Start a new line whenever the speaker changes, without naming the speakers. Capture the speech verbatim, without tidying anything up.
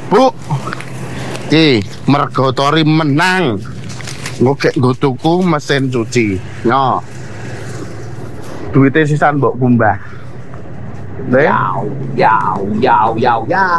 Bu, iki mergo Tori menang. Ngokek nggo tuku mesin cuci. No. Duitnya sisan mbok kumbah. Deh.
Yau, yau, yau, yau, yau.